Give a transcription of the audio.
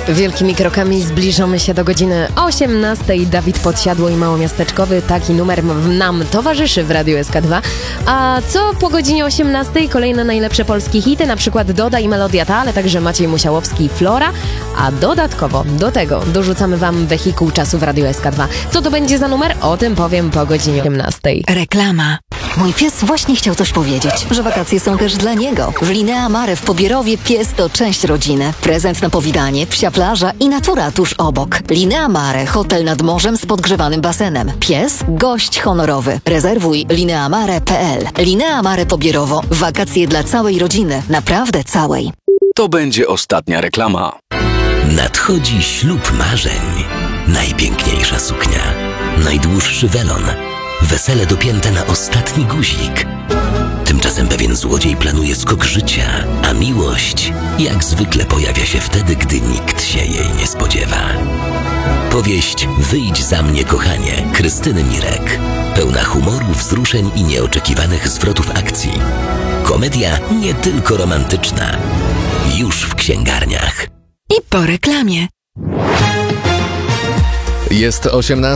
Wielkimi krokami zbliżamy się do godziny 18. Dawid Podsiadło i Małomiasteczkowy. Taki numer nam towarzyszy w Radiu SK2. A co po godzinie 18? Kolejne najlepsze polskie hity, na przykład Doda i Melodia Ta, ale także Maciej Musiałowski i Flora. A dodatkowo do tego dorzucamy Wam wehikuł czasu w Radiu SK2. Co to będzie za numer? O tym powiem po godzinie 18. Reklama. Mój pies właśnie chciał coś powiedzieć, że wakacje są też dla niego. W Linea Mare w Pobierowie pies to część rodziny. Prezent na powitanie, psia plaża i natura tuż obok. Linea Mare, hotel nad morzem z podgrzewanym basenem. Pies, gość honorowy. Rezerwuj lineamare.pl. Linea Mare Pobierowo. Wakacje dla całej rodziny. Naprawdę całej. To będzie ostatnia reklama. Nadchodzi ślub marzeń. Najpiękniejsza suknia. Najdłuższy welon. Wesele dopięte na ostatni guzik. Tymczasem pewien złodziej planuje skok życia, a miłość jak zwykle pojawia się wtedy, gdy nikt się jej nie spodziewa. Powieść Wyjdź za mnie, kochanie, Krystyny Mirek. Pełna humoru, wzruszeń i nieoczekiwanych zwrotów akcji. Komedia nie tylko romantyczna. Już w księgarniach. I po reklamie. Jest 18.